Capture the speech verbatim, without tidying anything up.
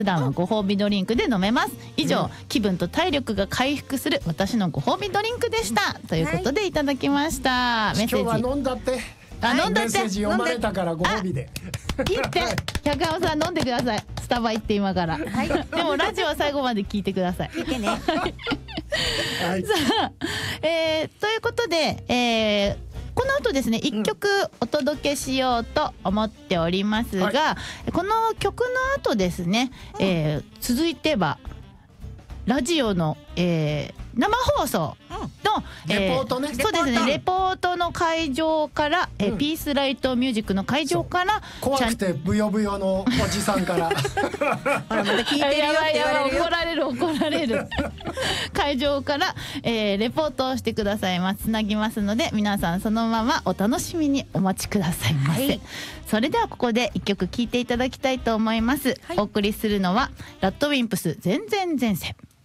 普段はご褒美ドリンクで飲めます。以上、 うん、 気分と体力が回復する私のご褒美ドリンクでした、ということでいただきました、はい、メッセージ。 今日は飲んだって、 あ、飲んだって、 メッセージ読まれたからご褒美でいいって百山さん飲んでください。スタバ行って今から、はい、でもラジオは最後まで聞いてください。 聞いてねはい、 さあ、えー、ということで、えーこの後ですね、一曲お届けしようと思っておりますが、はい、この曲の後ですね、えー、続いてはラジオの、えー、生放送の、 うん、レポートね、 えー、そうですね、レポートの会場から、うん、えー、ピースライトミュージックの会場から、 怖くてブヨブヨのおじさんからほらまた聞いてるよって言われるよ。 怒られる怒られる会場から、えー、レポートをしてくださいます。つなぎますので、皆さんそのままお楽しみにお待ちくださいませ、はい、それではここで一曲聴いていただきたいと思います、はい、お送りするのはラッドウィンプス全然前世。